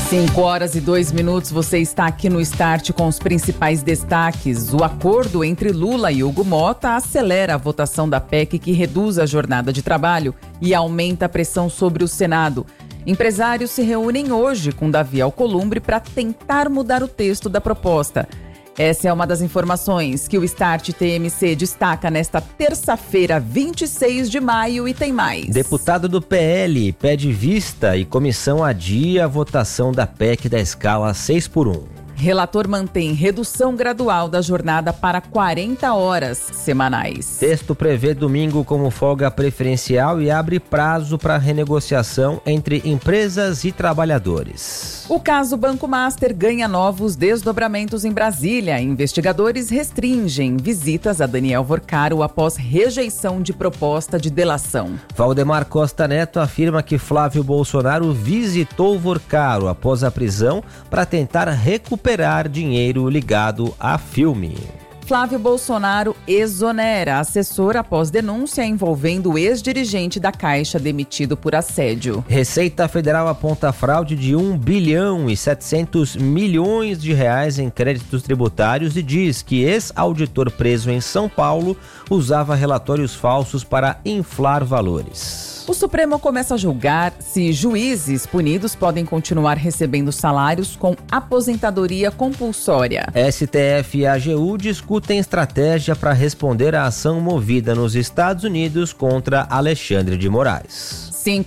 5h02, você está aqui no Start com os principais destaques. O acordo entre Lula e Hugo Motta acelera a votação da PEC que reduz a jornada de trabalho e aumenta a pressão sobre o Senado. Empresários se reúnem hoje com Davi Alcolumbre para tentar mudar o texto da proposta. Essa é uma das informações que o Start TMC destaca nesta terça-feira, 26 de maio, e tem mais. Deputado do PL pede vista e comissão adia a votação da PEC da escala 6x1. Relator mantém redução gradual da jornada para 40 horas semanais. Texto prevê domingo como folga preferencial e abre prazo para renegociação entre empresas e trabalhadores. O caso Banco Master ganha novos desdobramentos em Brasília. Investigadores restringem visitas a Daniel Vorcaro após rejeição de proposta de delação. Valdemar Costa Neto afirma que Flávio Bolsonaro visitou Vorcaro após a prisão para tentar recuperar dinheiro ligado a filme. Flávio Bolsonaro exonera assessor após denúncia envolvendo o ex-dirigente da Caixa demitido por assédio. Receita Federal aponta fraude de 1 bilhão e 700 milhões de reais em créditos tributários e diz que ex-auditor preso em São Paulo usava relatórios falsos para inflar valores. O Supremo começa a julgar se juízes punidos podem continuar recebendo salários com aposentadoria compulsória. STF e AGU discutem estratégia para responder à ação movida nos Estados Unidos contra Alexandre de Moraes.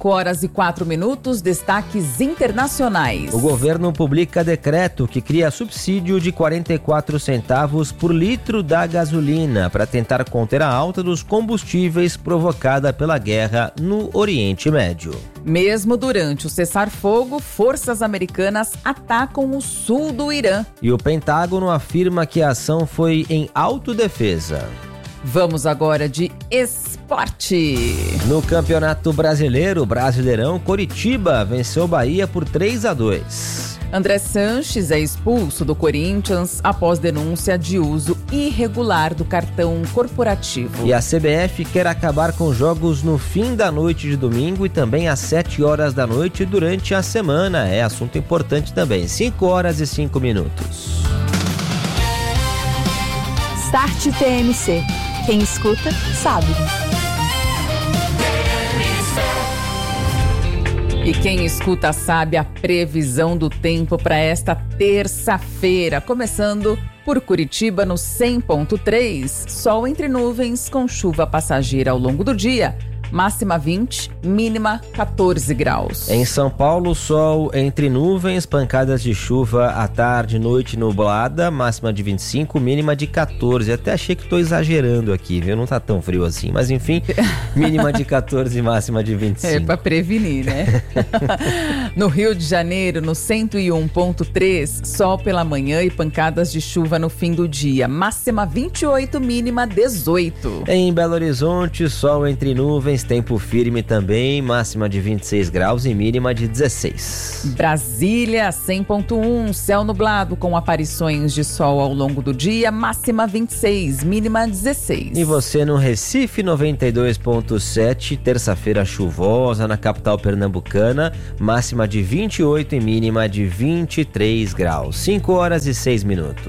5h04, destaques internacionais. O governo publica decreto que cria subsídio de 44 centavos por litro da gasolina para tentar conter a alta dos combustíveis provocada pela guerra no Oriente Médio. Mesmo durante o cessar-fogo, forças americanas atacam o sul do Irã. E o Pentágono afirma que a ação foi em autodefesa. Vamos agora de esporte. No Campeonato Brasileiro, Brasileirão, Coritiba venceu Bahia por 3-2. André Sanches é expulso do Corinthians após denúncia de uso irregular do cartão corporativo. E a CBF quer acabar com jogos no fim da noite de domingo e também às 7 horas da noite durante a semana. É assunto importante também. 5h05. Start TMC. Quem escuta, sabe. E quem escuta sabe a previsão do tempo para esta terça-feira. Começando por Curitiba no 100.3, sol entre nuvens com chuva passageira ao longo do dia. Máxima 20, mínima 14 graus. Em São Paulo, sol entre nuvens, pancadas de chuva à tarde, noite nublada, máxima de 25, mínima de 14. Até achei que estou exagerando aqui, viu? Não tá tão frio assim, mas enfim, mínima de 14, máxima de 25. É para prevenir, né? No Rio de Janeiro, no 101.3, sol pela manhã e pancadas de chuva no fim do dia. Máxima 28, mínima 18. Em Belo Horizonte, sol entre nuvens, tempo firme também, máxima de 26 graus e mínima de 16. Brasília, 100.1, céu nublado com aparições de sol ao longo do dia, máxima 26, mínima 16. E você no Recife, 92.7, terça-feira chuvosa na capital pernambucana, máxima de 28 e mínima de 23 graus. 5h06.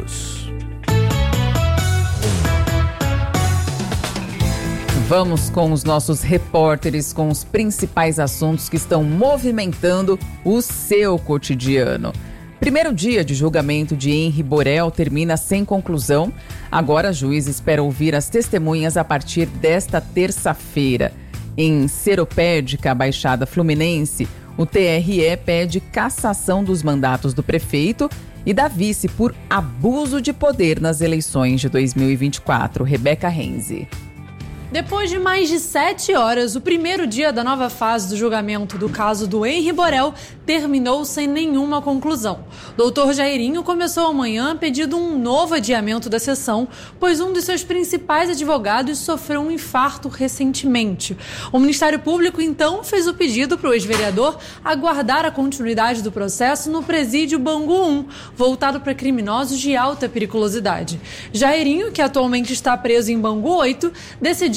Vamos com os nossos repórteres, com os principais assuntos que estão movimentando o seu cotidiano. Primeiro dia de julgamento de Henri Borel termina sem conclusão. Agora, a juiz espera ouvir as testemunhas a partir desta terça-feira. Em Seropédica, Baixada Fluminense, o TRE pede cassação dos mandatos do prefeito e da vice por abuso de poder nas eleições de 2024. Rebeca Renzi. Depois de mais de 7 horas, o primeiro dia da nova fase do julgamento do caso do Henri Borel terminou sem nenhuma conclusão. Doutor Jairinho começou amanhã pedindo um novo adiamento da sessão, pois um dos seus principais advogados sofreu um infarto recentemente. O Ministério Público, então, fez o pedido para o ex-vereador aguardar a continuidade do processo no presídio Bangu 1, voltado para criminosos de alta periculosidade. Jairinho, que atualmente está preso em Bangu 8, decidiu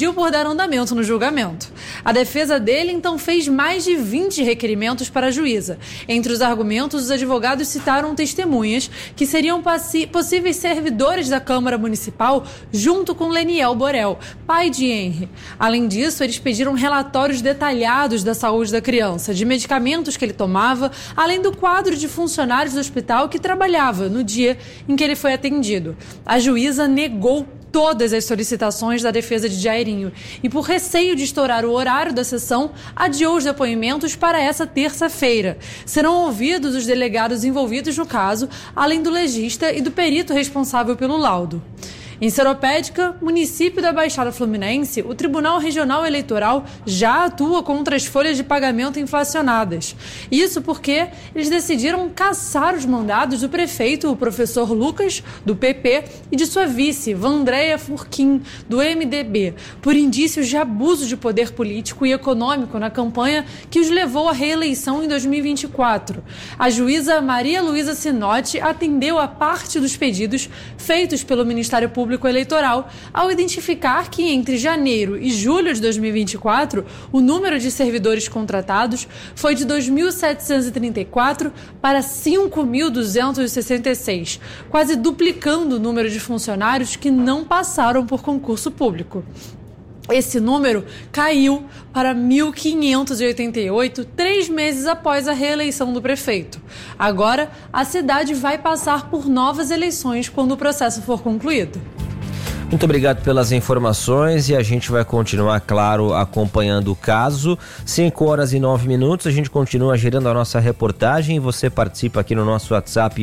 pediu por dar andamento no julgamento. A defesa dele, então, fez mais de 20 requerimentos para a juíza. Entre os argumentos, os advogados citaram testemunhas que seriam possíveis servidores da Câmara Municipal junto com Leniel Borel, pai de Henri. Além disso, eles pediram relatórios detalhados da saúde da criança, de medicamentos que ele tomava, além do quadro de funcionários do hospital que trabalhava no dia em que ele foi atendido. A juíza negou todas as solicitações da defesa de Jairinho e, por receio de estourar o horário da sessão, adiou os depoimentos para essa terça-feira. Serão ouvidos os delegados envolvidos no caso, além do legista e do perito responsável pelo laudo. Em Seropédica, município da Baixada Fluminense, o Tribunal Regional Eleitoral já atua contra as folhas de pagamento inflacionadas. Isso porque eles decidiram cassar os mandados do prefeito, o professor Lucas, do PP, e de sua vice, Vandréia Furquim, do MDB, por indícios de abuso de poder político e econômico na campanha que os levou à reeleição em 2024. A juíza Maria Luísa Sinotti atendeu a parte dos pedidos feitos pelo Ministério Público Eleitoral ao identificar que entre janeiro e julho de 2024 o número de servidores contratados foi de 2.734 para 5.266, quase duplicando o número de funcionários que não passaram por concurso público. Esse número caiu para 1.588, 3 meses após a reeleição do prefeito. Agora, a cidade vai passar por novas eleições quando o processo for concluído. Muito obrigado pelas informações e a gente vai continuar, claro, acompanhando o caso. 5h09, a gente continua gerando a nossa reportagem e você participa aqui no nosso WhatsApp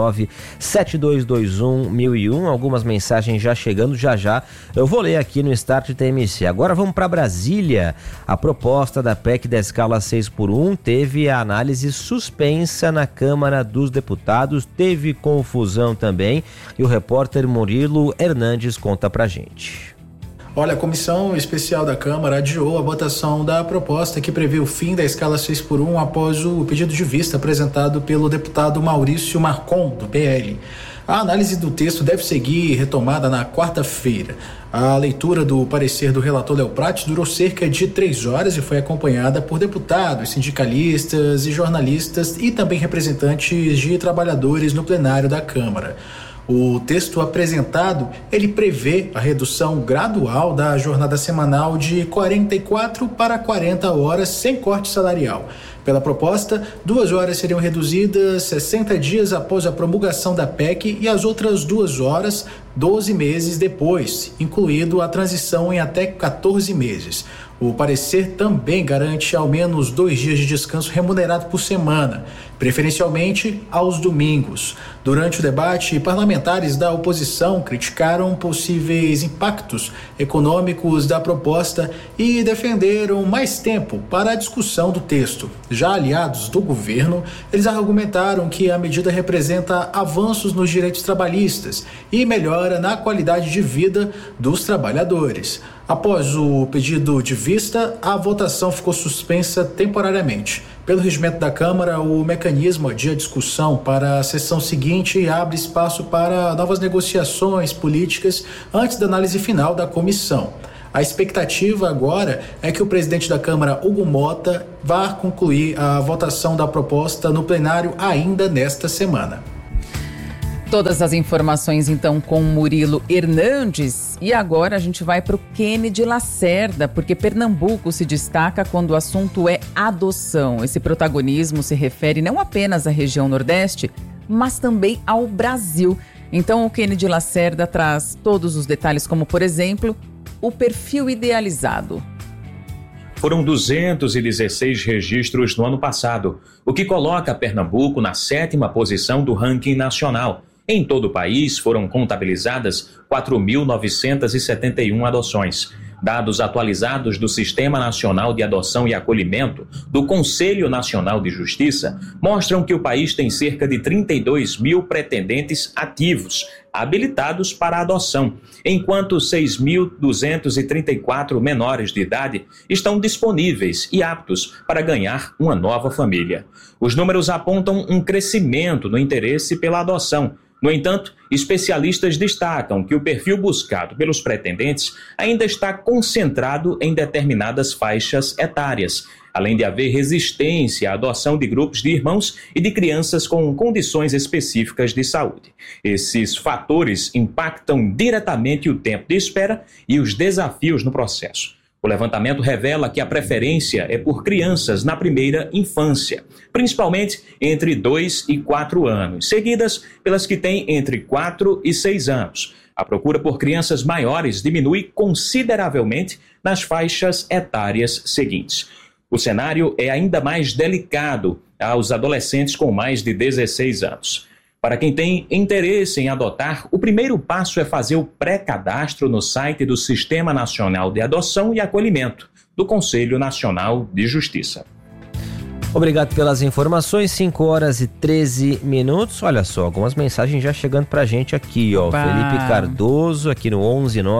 119-7221-1001. Algumas mensagens já chegando, já eu vou ler aqui no Start TMC. Agora vamos para Brasília. A proposta da PEC da escala 6x1 teve a análise suspensa na Câmara dos Deputados, teve confusão também e o repórter Murilo Hernandes conta pra gente. Olha, a Comissão Especial da Câmara adiou a votação da proposta que prevê o fim da escala 6x1 após o pedido de vista apresentado pelo deputado Maurício Marcon, do PL. A análise do texto deve seguir retomada na quarta-feira. A leitura do parecer do relator Léo Prats durou cerca de 3 horas e foi acompanhada por deputados, sindicalistas e jornalistas e também representantes de trabalhadores no plenário da Câmara. O texto apresentado, ele prevê a redução gradual da jornada semanal de 44 para 40 horas sem corte salarial. Pela proposta, 2 horas seriam reduzidas 60 dias após a promulgação da PEC e as outras 2 horas 12 meses depois, incluído a transição em até 14 meses. O parecer também garante ao menos 2 dias de descanso remunerado por semana, preferencialmente aos domingos. Durante o debate, parlamentares da oposição criticaram possíveis impactos econômicos da proposta e defenderam mais tempo para a discussão do texto. Já aliados do governo, eles argumentaram que a medida representa avanços nos direitos trabalhistas e melhora na qualidade de vida dos trabalhadores. Após o pedido de vista, a votação ficou suspensa temporariamente. Pelo regimento da Câmara, o mecanismo de discussão para a sessão seguinte abre espaço para novas negociações políticas antes da análise final da comissão. A expectativa agora é que o presidente da Câmara, Hugo Mota, vá concluir a votação da proposta no plenário ainda nesta semana. Todas as informações, então, com Murilo Hernandes. E agora a gente vai para o Kennedy Lacerda, porque Pernambuco se destaca quando o assunto é adoção. Esse protagonismo se refere não apenas à região Nordeste, mas também ao Brasil. Então, o Kennedy Lacerda traz todos os detalhes, como, por exemplo, o perfil idealizado. Foram 216 registros no ano passado, o que coloca Pernambuco na 7ª posição do ranking nacional. Em todo o país foram contabilizadas 4.971 adoções. Dados atualizados do Sistema Nacional de Adoção e Acolhimento do Conselho Nacional de Justiça mostram que o país tem cerca de 32 mil pretendentes ativos, habilitados para adoção, enquanto 6.234 menores de idade estão disponíveis e aptos para ganhar uma nova família. Os números apontam um crescimento no interesse pela adoção, No entanto, especialistas destacam que o perfil buscado pelos pretendentes ainda está concentrado em determinadas faixas etárias, além de haver resistência à adoção de grupos de irmãos e de crianças com condições específicas de saúde. Esses fatores impactam diretamente o tempo de espera e os desafios no processo. O levantamento revela que a preferência é por crianças na primeira infância, principalmente entre 2 e 4 anos, seguidas pelas que têm entre 4 e 6 anos. A procura por crianças maiores diminui consideravelmente nas faixas etárias seguintes. O cenário é ainda mais delicado aos adolescentes com mais de 16 anos. Para quem tem interesse em adotar, o primeiro passo é fazer o pré-cadastro no site do Sistema Nacional de Adoção e Acolhimento, do Conselho Nacional de Justiça. Obrigado pelas informações, 5 horas e 13 minutos. Olha só, algumas mensagens já chegando pra gente aqui, ó. Felipe Cardoso, aqui no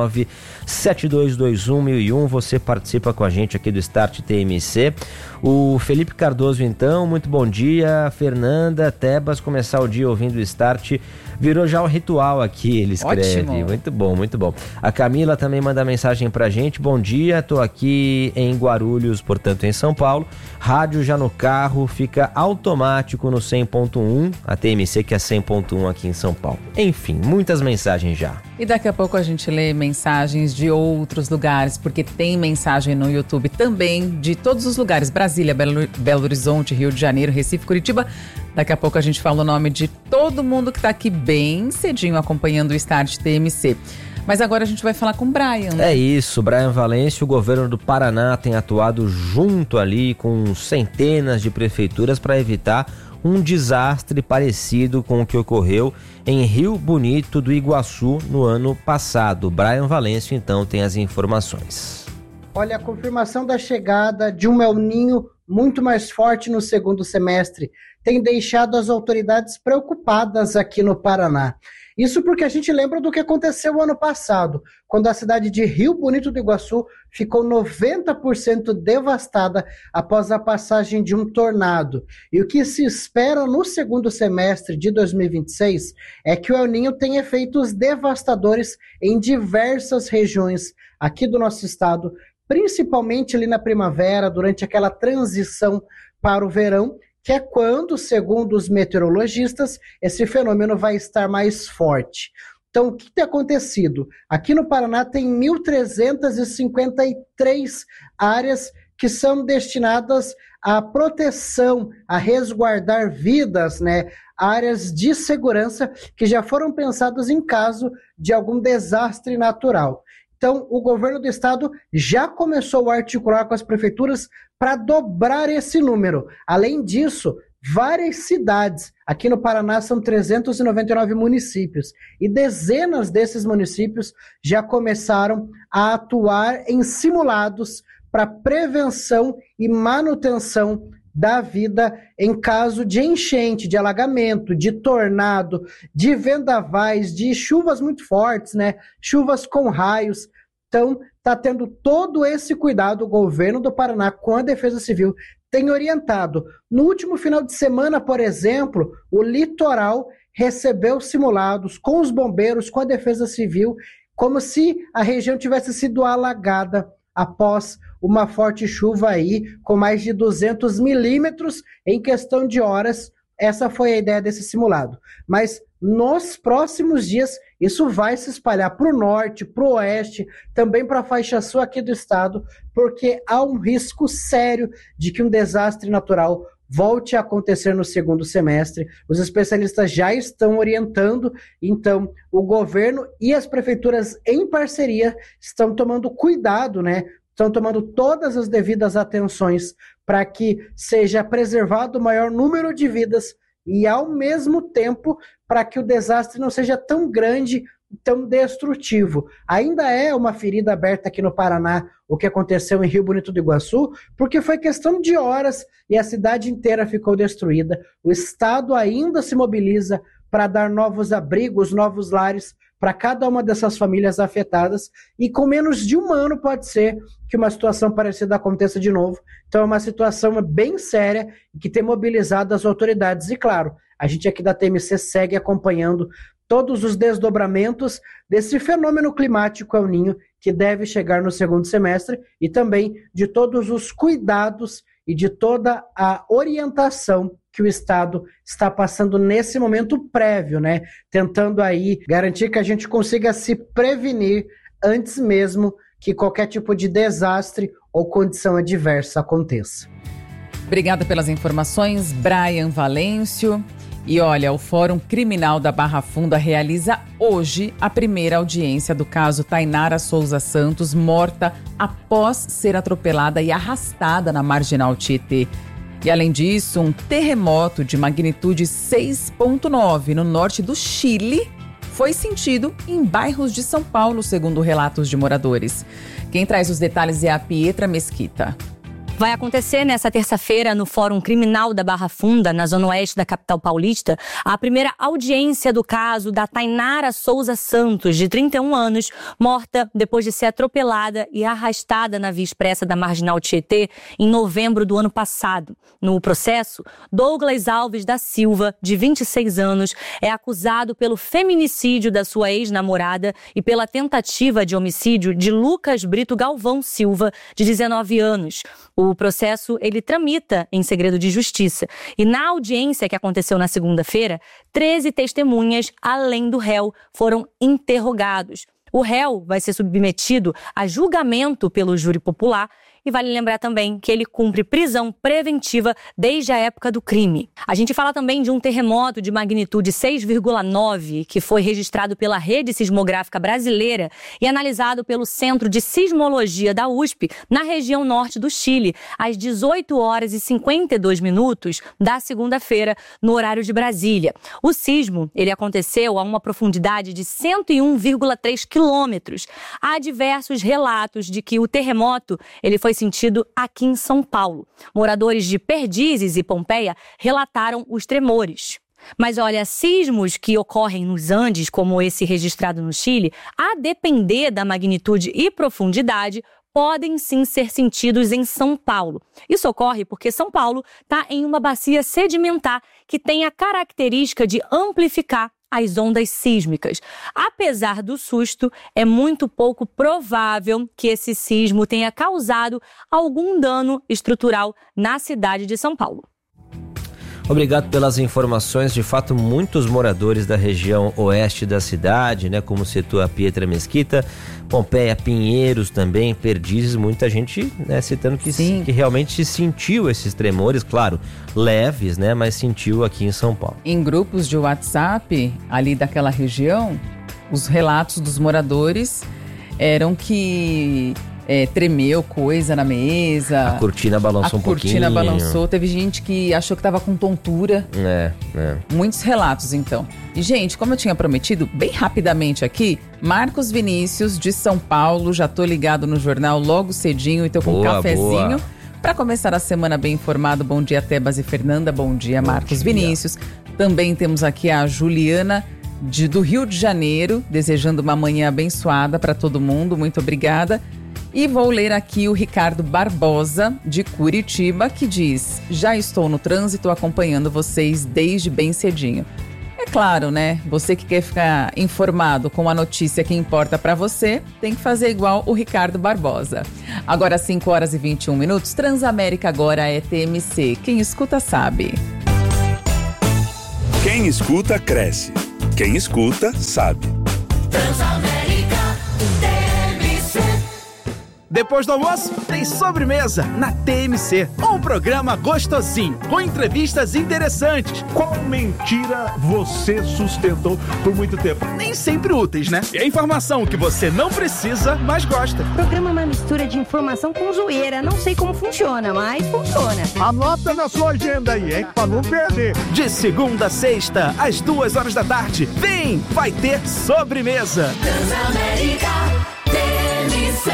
119-7221-1001. Você participa com a gente aqui do Start TMC. O Felipe Cardoso, então, muito bom dia. Fernanda, Tebas, começar o dia ouvindo o Start virou já um ritual aqui, ele escreve. Ótimo. Muito bom, muito bom. A Camila também manda mensagem pra gente. Bom dia, tô aqui em Guarulhos, portanto em São Paulo. Rádio já no carro, fica automático no 100.1, a TMC que é 100.1 aqui em São Paulo. Enfim, muitas mensagens já. E daqui a pouco a gente lê mensagens de outros lugares, porque tem mensagem no YouTube também de todos os lugares. Brasília, Belo Horizonte, Rio de Janeiro, Recife, Curitiba. Daqui a pouco a gente fala o nome de todo mundo que tá aqui bem cedinho acompanhando o Start TMC. Mas agora a gente vai falar com o Brian, né? É isso, Brian Valêncio, o governo do Paraná tem atuado junto ali com centenas de prefeituras para evitar um desastre parecido com o que ocorreu em Rio Bonito do Iguaçu no ano passado. Brian Valêncio, então, tem as informações. Olha, a confirmação da chegada de um El Niño muito mais forte no segundo semestre tem deixado as autoridades preocupadas aqui no Paraná. Isso porque a gente lembra do que aconteceu o ano passado, quando a cidade de Rio Bonito do Iguaçu ficou 90% devastada após a passagem de um tornado. E o que se espera no segundo semestre de 2026 é que o El Niño tenha efeitos devastadores em diversas regiões aqui do nosso estado, principalmente ali na primavera, durante aquela transição para o verão, que é quando, segundo os meteorologistas, esse fenômeno vai estar mais forte. Então, o que tem acontecido? Aqui no Paraná tem 1.353 áreas que são destinadas à proteção, a resguardar vidas, né? Áreas de segurança que já foram pensadas em caso de algum desastre natural. Então, o governo do estado já começou a articular com as prefeituras para dobrar esse número. Além disso, várias cidades, aqui no Paraná são 399 municípios, e dezenas desses municípios já começaram a atuar em simulados para prevenção e manutenção da vida em caso de enchente, de alagamento, de tornado, de vendavais, de chuvas muito fortes, né? Chuvas com raios. Então, está tendo todo esse cuidado. O governo do Paraná, com a Defesa Civil, tem orientado. No último final de semana, por exemplo, o litoral recebeu simulados com os bombeiros, com a Defesa Civil, como se a região tivesse sido alagada após uma forte chuva aí, com mais de 200 milímetros em questão de horas. Essa foi a ideia desse simulado. Mas nos próximos dias, isso vai se espalhar para o norte, para o oeste, também para a faixa sul aqui do estado, porque há um risco sério de que um desastre natural volte a acontecer no segundo semestre. Os especialistas já estão orientando, então o governo e as prefeituras em parceria estão tomando cuidado, né? Estão tomando todas as devidas atenções para que seja preservado o maior número de vidas e, ao mesmo tempo, para que o desastre não seja tão grande, tão destrutivo. Ainda é uma ferida aberta aqui no Paraná, o que aconteceu em Rio Bonito do Iguaçu, porque foi questão de horas e a cidade inteira ficou destruída. O Estado ainda se mobiliza para dar novos abrigos, novos lares para cada uma dessas famílias afetadas, e com menos de um ano pode ser que uma situação parecida aconteça de novo. Então é uma situação bem séria e que tem mobilizado as autoridades. E claro, A gente aqui da TMC segue acompanhando todos os desdobramentos desse fenômeno climático El Niño que deve chegar no segundo semestre e também de todos os cuidados e de toda a orientação que o Estado está passando nesse momento prévio, né? Tentando aí garantir que a gente consiga se prevenir antes mesmo que qualquer tipo de desastre ou condição adversa aconteça. Obrigada pelas informações, Brian Valêncio. E olha, o Fórum Criminal da Barra Funda realiza hoje a primeira audiência do caso Tainara Souza Santos, morta após ser atropelada e arrastada na Marginal Tietê. E além disso, um terremoto de magnitude 6,9 no norte do Chile foi sentido em bairros de São Paulo, segundo relatos de moradores. Quem traz os detalhes é a Pietra Mesquita. Vai acontecer nesta terça-feira no Fórum Criminal da Barra Funda, na zona oeste da capital paulista, a primeira audiência do caso da Tainara Souza Santos, de 31 anos, morta depois de ser atropelada e arrastada na via expressa da Marginal Tietê em novembro do ano passado. No processo, Douglas Alves da Silva, de 26 anos, é acusado pelo feminicídio da sua ex-namorada e pela tentativa de homicídio de Lucas Brito Galvão Silva, de 19 anos. O processo, ele tramita em segredo de justiça. E na audiência que aconteceu na segunda-feira, 13 testemunhas, além do réu, foram interrogados. O réu vai ser submetido a julgamento pelo júri popular e vale lembrar também que ele cumpre prisão preventiva desde a época do crime. A gente fala também de um terremoto de magnitude 6,9 que foi registrado pela Rede Sismográfica Brasileira e analisado pelo Centro de Sismologia da USP na região norte do Chile, às 18h52 da segunda-feira, no horário de Brasília. O sismo, ele aconteceu a uma profundidade de 101,3 quilômetros. Há diversos relatos de que o terremoto ele foi sentido aqui em São Paulo. Moradores de Perdizes e Pompeia relataram os tremores. Mas olha, sismos que ocorrem nos Andes, como esse registrado no Chile, a depender da magnitude e profundidade, podem sim ser sentidos em São Paulo. Isso ocorre porque São Paulo está em uma bacia sedimentar que tem a característica de amplificar as ondas sísmicas. Apesar do susto, é muito pouco provável que esse sismo tenha causado algum dano estrutural na cidade de São Paulo. Obrigado pelas informações. De fato, muitos moradores da região oeste da cidade, né, como citou a Pietra Mesquita, Pompeia, Pinheiros também, Perdizes, muita gente, né, citando que realmente sentiu esses tremores, claro, leves, né, mas sentiu aqui em São Paulo. Em grupos de WhatsApp ali daquela região, os relatos dos moradores eram que tremeu coisa na mesa. A cortina balançou um pouquinho. A cortina balançou. Teve gente que achou que estava com tontura. Muitos relatos, então. E, gente, como eu tinha prometido, bem rapidamente aqui, Marcos Vinícius, de São Paulo. Já tô ligado no jornal logo cedinho e tô com um cafezinho. Para começar a semana bem informado. Bom dia, Tebas e Fernanda. Bom dia, Marcos Vinícius. Também temos aqui a Juliana, do Rio de Janeiro, desejando uma manhã abençoada para todo mundo. Muito obrigada. E vou ler aqui o Ricardo Barbosa, de Curitiba, que diz: já estou no trânsito acompanhando vocês desde bem cedinho. É claro, né? Você que quer ficar informado com a notícia que importa para você, tem que fazer igual o Ricardo Barbosa. Agora 5h21, Transamérica agora é TMC. Quem escuta sabe. Quem escuta cresce. Quem escuta sabe. Transamérica. Depois do almoço, tem sobremesa na TMC. Um programa gostosinho, com entrevistas interessantes. Qual mentira você sustentou por muito tempo? Nem sempre úteis, né? E a informação que você não precisa, mas gosta. O programa é uma mistura de informação com zoeira. Não sei como funciona, mas funciona. Anota na sua agenda aí, hein? Pra não perder. De segunda a sexta, às 2h da tarde. Vem, vai ter sobremesa. Transamérica TMC.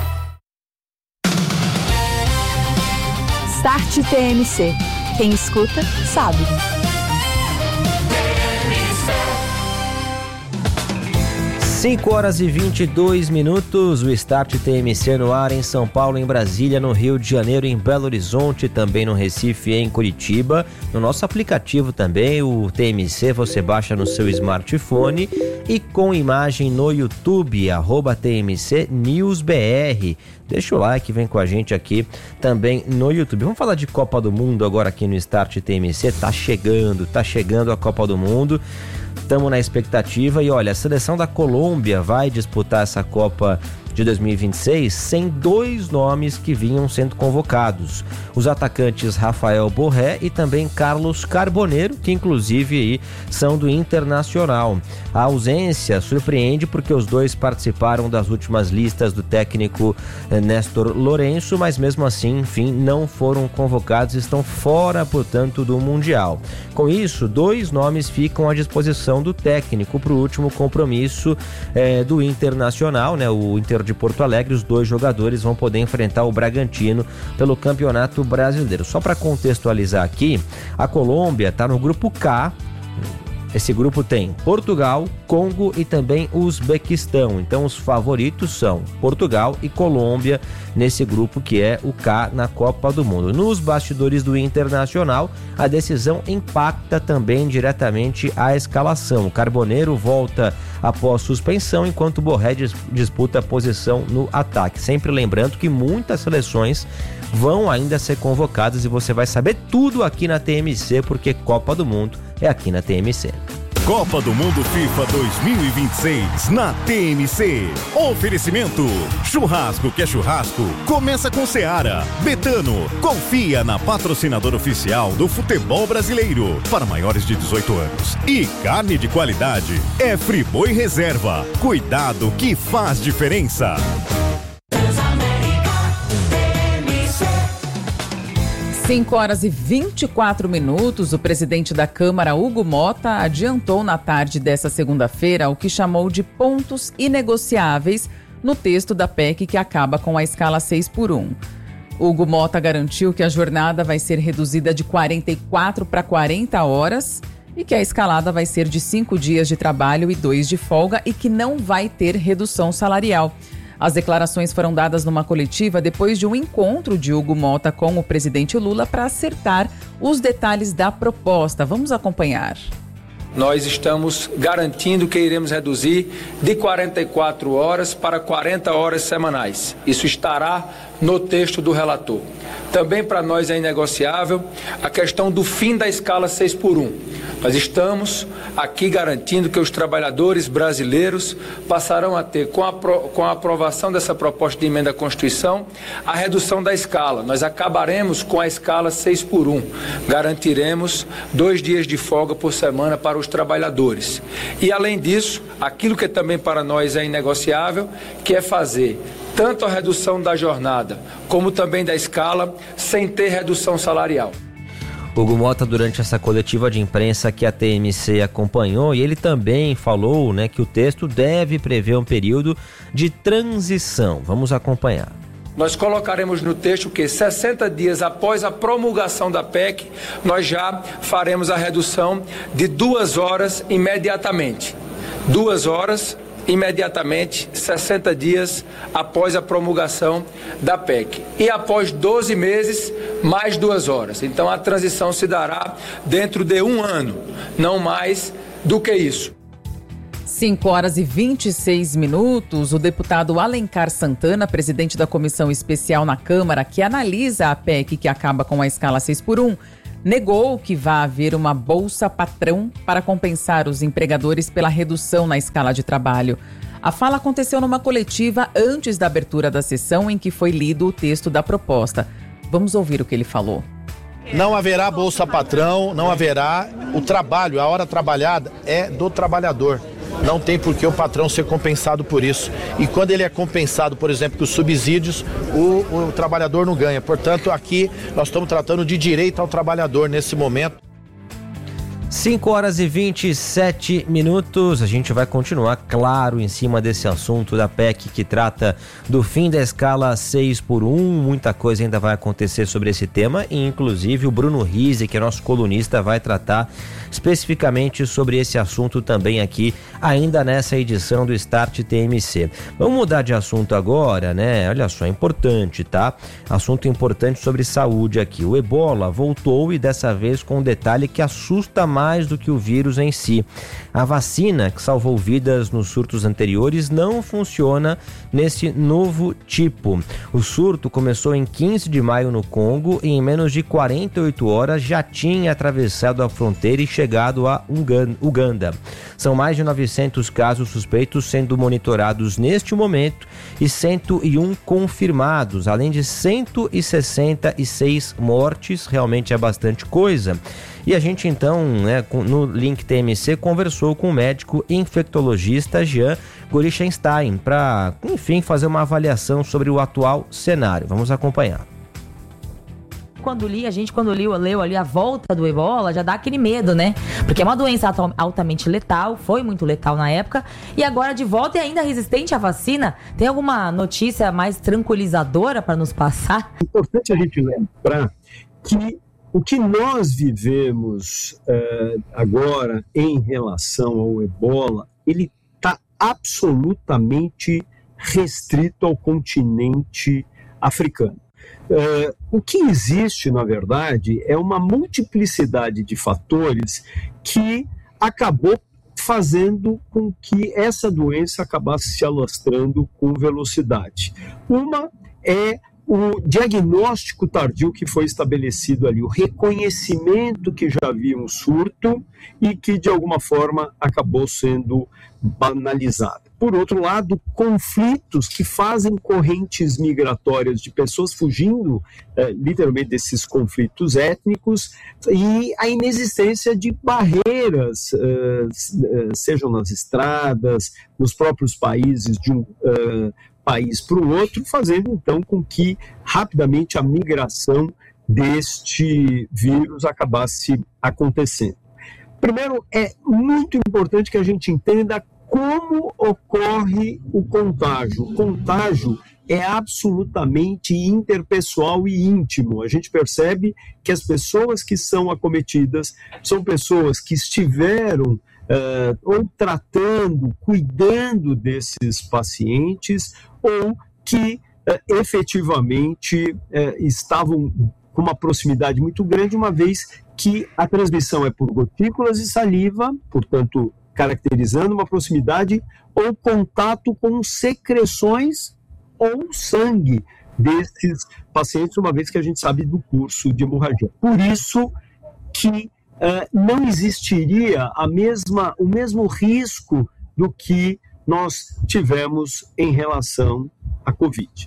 Start TMC. Quem escuta, sabe. 5h22, o Start TMC no ar em São Paulo, em Brasília, no Rio de Janeiro, em Belo Horizonte, também no Recife e em Curitiba. No nosso aplicativo também, o TMC, você baixa no seu smartphone e com imagem no YouTube, @TMC News BR. Deixa o like, vem com a gente aqui também no YouTube. Vamos falar de Copa do Mundo agora aqui no Start TMC. Tá chegando a Copa do Mundo. Estamos na expectativa e olha, a seleção da Colômbia vai disputar essa Copa de 2026 sem 2 nomes que vinham sendo convocados. Os atacantes Rafael Borré e também Carlos Carboneiro, que inclusive aí são do Internacional. A ausência surpreende porque os dois participaram das últimas listas do técnico Néstor Lourenço, mas mesmo assim, enfim, não foram convocados e estão fora, portanto, do Mundial. Com isso, 2 nomes ficam à disposição do técnico para o último compromisso do Internacional, né? O Inter de Porto Alegre. Os 2 jogadores vão poder enfrentar o Bragantino pelo Campeonato Brasileiro. Só para contextualizar aqui, a Colômbia está no grupo K. Esse grupo tem Portugal, Congo e também Uzbequistão. Então os favoritos são Portugal e Colômbia nesse grupo que é o K na Copa do Mundo. Nos bastidores do Internacional, a decisão impacta também diretamente a escalação. O Carboneiro volta após suspensão, enquanto o Borré disputa a posição no ataque. Sempre lembrando que muitas seleções vão ainda ser convocadas e você vai saber tudo aqui na TMC, porque Copa do Mundo é aqui na TMC. Copa do Mundo FIFA 2026 na TMC. Oferecimento: churrasco que é churrasco, começa com Seara. Betano, confia na patrocinadora oficial do futebol brasileiro para maiores de 18 anos. E carne de qualidade é Friboi Reserva. Cuidado que faz diferença. 5h24, o presidente da Câmara, Hugo Mota, adiantou na tarde dessa segunda-feira o que chamou de pontos inegociáveis no texto da PEC que acaba com a escala 6x1. Hugo Mota garantiu que a jornada vai ser reduzida de 44 para 40 horas e que a escalada vai ser de 5 dias de trabalho e 2 de folga e que não vai ter redução salarial. As declarações foram dadas numa coletiva depois de um encontro de Hugo Mota com o presidente Lula para acertar os detalhes da proposta. Vamos acompanhar. Nós estamos garantindo que iremos reduzir de 44 horas para 40 horas semanais. Isso estará no texto do relator. Também para nós é inegociável a questão do fim da escala 6x1. Nós estamos aqui garantindo que os trabalhadores brasileiros passarão a ter, com a aprovação dessa proposta de emenda à Constituição, a redução da escala. Nós acabaremos com a escala 6x1. Garantiremos 2 dias de folga por semana para os trabalhadores. E, além disso, aquilo que também para nós é inegociável, que é fazer tanto a redução da jornada como também da escala sem ter redução salarial. Hugo Mota, durante essa coletiva de imprensa que a TMC acompanhou, e ele também falou, né, que o texto deve prever um período de transição. Vamos acompanhar. Nós colocaremos no texto que 60 dias após a promulgação da PEC, nós já faremos a redução de 2 horas imediatamente. 2 horas imediatamente, 60 dias após a promulgação da PEC. E após 12 meses, mais 2 horas. Então a transição se dará dentro de 1 ano, não mais do que isso. 5h26, o deputado Alencar Santana, presidente da Comissão Especial na Câmara, que analisa a PEC que acaba com a escala 6x1, negou que vá haver uma bolsa patrão para compensar os empregadores pela redução na escala de trabalho. A fala aconteceu numa coletiva antes da abertura da sessão em que foi lido o texto da proposta. Vamos ouvir o que ele falou. Não haverá bolsa patrão, não haverá o trabalho, a hora trabalhada é do trabalhador. Não tem por que o patrão ser compensado por isso. E quando ele é compensado, por exemplo, com os subsídios, o trabalhador não ganha. Portanto, aqui nós estamos tratando de direito ao trabalhador nesse momento. 5h27. A gente vai continuar, claro, em cima desse assunto da PEC que trata do fim da escala 6x1. Muita coisa ainda vai acontecer sobre esse tema e, inclusive, o Bruno Rizzi, que é nosso colunista, vai tratar especificamente sobre esse assunto também aqui, ainda nessa edição do Start TMC. Vamos mudar de assunto agora, né? Olha só, importante, tá? Assunto importante sobre saúde aqui. O Ebola voltou e dessa vez com um detalhe que assusta mais do que o vírus em si. A vacina que salvou vidas nos surtos anteriores não funciona nesse novo tipo. O surto começou em 15 de maio no Congo e em menos de 48 horas já tinha atravessado a fronteira e chegado a Uganda. São mais de 900 casos suspeitos sendo monitorados neste momento e 101 confirmados, além de 166 mortes. Realmente é bastante coisa. E a gente então, né, no Link TMC, conversou com o médico infectologista Jean Gorishenstein para, enfim, fazer uma avaliação sobre o atual cenário. Vamos acompanhar. Quando leu ali a volta do Ebola, já dá aquele medo, né? Porque é uma doença altamente letal, foi muito letal na época, e agora de volta e ainda resistente à vacina. Tem alguma notícia mais tranquilizadora para nos passar? É importante a gente lembrar que o que nós vivemos agora em relação ao Ebola, ele está absolutamente restrito ao continente africano. O que existe, na verdade, é uma multiplicidade de fatores que acabou fazendo com que essa doença acabasse se alastrando com velocidade. Uma é o diagnóstico tardio que foi estabelecido ali, o reconhecimento que já havia um surto e que, de alguma forma, acabou sendo banalizado. Por outro lado, conflitos que fazem correntes migratórias de pessoas fugindo, literalmente, desses conflitos étnicos, e a inexistência de barreiras, sejam nas estradas, nos próprios países de um país para o outro, fazendo então com que rapidamente a migração deste vírus acabasse acontecendo. Primeiro, é muito importante que a gente entenda como ocorre o contágio. O contágio é absolutamente interpessoal e íntimo. A gente percebe que as pessoas que são acometidas são pessoas que estiveram ou tratando, cuidando desses pacientes, ou que efetivamente estavam com uma proximidade muito grande, uma vez que a transmissão é por gotículas de saliva, portanto, caracterizando uma proximidade, ou contato com secreções ou sangue desses pacientes, uma vez que a gente sabe do curso de hemorragia. Por isso que não existiria o mesmo risco do que nós tivemos em relação à Covid.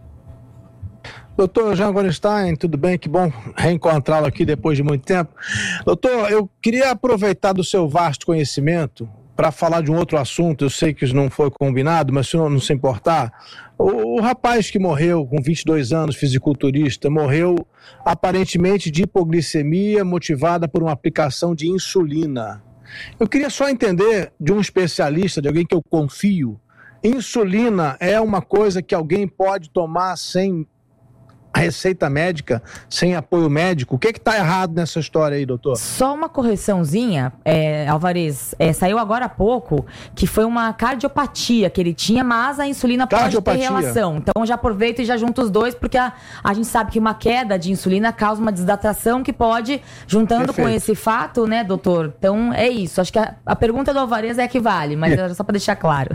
Doutor Jean Gorishenstein, tudo bem? Que bom reencontrá-lo aqui depois de muito tempo. Doutor, eu queria aproveitar do seu vasto conhecimento para falar de um outro assunto. Eu sei que isso não foi combinado, mas se o senhor não se importar, o rapaz que morreu com 22 anos, fisiculturista, morreu aparentemente de hipoglicemia motivada por uma aplicação de insulina. Eu queria só entender de um especialista, de alguém que eu confio, insulina é uma coisa que alguém pode tomar sem receita médica, sem apoio médico? O que está errado nessa história aí, doutor? Só uma correçãozinha, Alvarez, saiu agora há pouco que foi uma cardiopatia que ele tinha, mas a insulina pode ter relação. Então já aproveito e já junto os dois, porque a gente sabe que uma queda de insulina causa uma desidratação que pode, juntando com esse fato, né, doutor? Então é isso. Acho que a pergunta do Alvarez é a que vale, mas era só para deixar claro.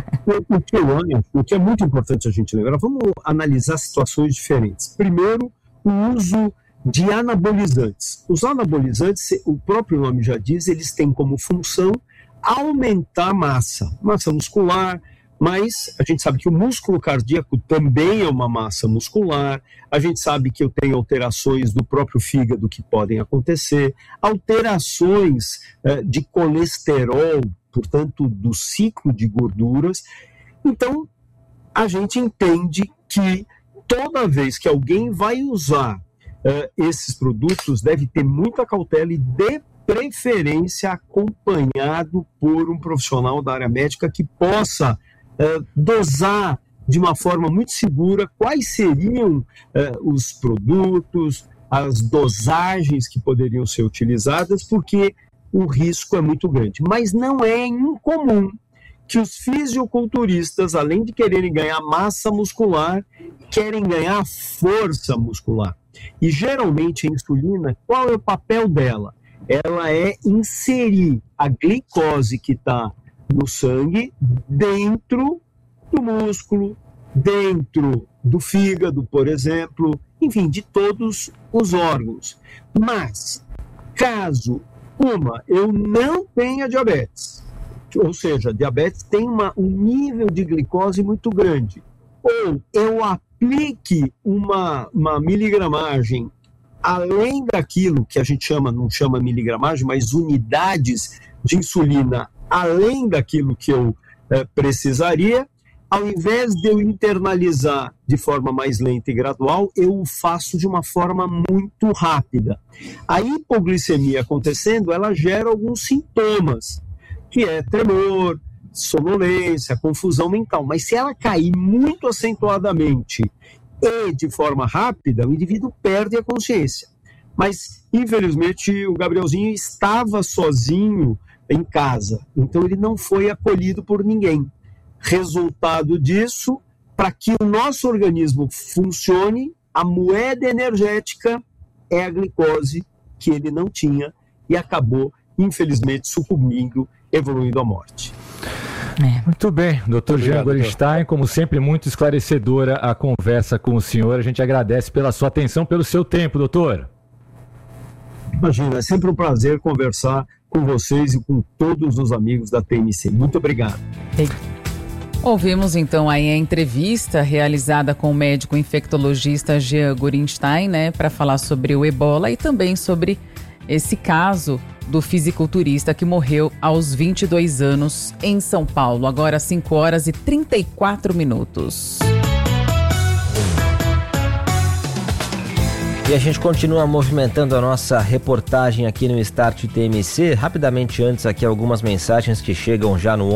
O que é muito importante a gente lembrar, vamos analisar situações diferentes. Primeiro, o uso de anabolizantes. Os anabolizantes, o próprio nome já diz, eles têm como função aumentar a massa muscular, mas a gente sabe que o músculo cardíaco também é uma massa muscular, a gente sabe que eu tenho alterações do próprio fígado que podem acontecer, alterações de colesterol, portanto, do ciclo de gorduras. Então, a gente entende que toda vez que alguém vai usar esses produtos, deve ter muita cautela e preferência acompanhado por um profissional da área médica que possa dosar de uma forma muito segura quais seriam os produtos, as dosagens que poderiam ser utilizadas, porque o risco é muito grande. Mas não é incomum que os fisiculturistas, além de quererem ganhar massa muscular, querem ganhar força muscular. E geralmente a insulina, qual é o papel dela? Ela é inserir a glicose que está no sangue dentro do músculo, dentro do fígado, por exemplo, enfim, de todos os órgãos. Mas, caso eu não tenha diabetes, ou seja, diabetes tem um nível de glicose muito grande, ou eu aplique uma miligramagem além daquilo que a gente não chama miligramagem, mas unidades de insulina além daquilo que eu precisaria, ao invés de eu internalizar de forma mais lenta e gradual, eu o faço de uma forma muito rápida. A hipoglicemia acontecendo, ela gera alguns sintomas, que é tremor, sonolência, confusão mental. Mas se ela cair muito acentuadamente e de forma rápida, o indivíduo perde a consciência. Mas, infelizmente, o Gabrielzinho estava sozinho em casa, então ele não foi acolhido por ninguém. Resultado disso, para que o nosso organismo funcione, a moeda energética é a glicose que ele não tinha e acabou, infelizmente, sucumbindo, evoluindo à morte. Muito bem, Dr. Jean Gorenstein, como sempre, muito esclarecedora a conversa com o senhor. A gente agradece pela sua atenção, pelo seu tempo, doutor. Imagina, é sempre um prazer conversar com vocês e com todos os amigos da TMC. Muito obrigado. Ouvimos então aí a entrevista realizada com o médico infectologista Jean Gorenstein, para falar sobre o ebola e também sobre esse caso do fisiculturista que morreu aos 22 anos em São Paulo. Agora 5h34. E a gente continua movimentando a nossa reportagem aqui no Start TMC. Rapidamente antes aqui algumas mensagens que chegam já no